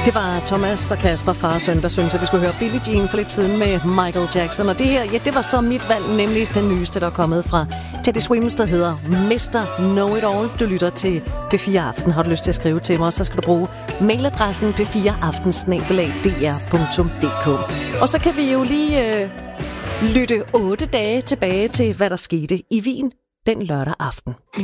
Det var Thomas og Kasper, far og søn, der synes, at vi skulle høre Billie Jean for lidt siden med Michael Jackson. Og det her, ja, det var så mit valg, nemlig den nyeste, der er kommet fra Teddy Swims, der hedder Mr. Know It All. Du lytter til P4 Aften. Har du lyst til at skrive til mig, så skal du bruge mailadressen p4aften@dr.dk. Og så kan vi jo lige lytte 8 dage tilbage til, hvad der skete i Wien den lørdag aften.